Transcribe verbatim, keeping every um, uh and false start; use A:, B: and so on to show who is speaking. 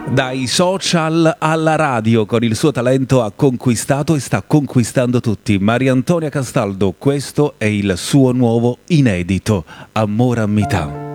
A: Dai social alla radio, con il suo talento ha conquistato e sta conquistando tutti. Maria Antonia Castaldo, questo è il suo nuovo inedito, Amore a metà.